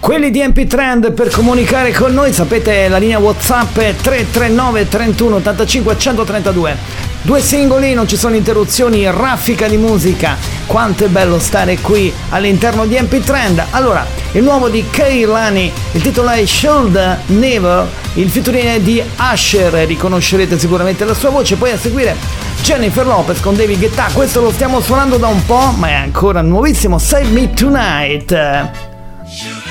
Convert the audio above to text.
Quelli di MP Trend per comunicare con noi, sapete, la linea WhatsApp è 339 31 85 132. 2 singoli, non ci sono interruzioni, raffica di musica. Quanto è bello stare qui all'interno di MP Trend. Allora, il nuovo di Kehlani, il titolo è Should Never, il featuring è di Usher, riconoscerete sicuramente la sua voce. Poi a seguire Jennifer Lopez con David Guetta, questo lo stiamo suonando da un po', ma è ancora nuovissimo, Save Me Tonight.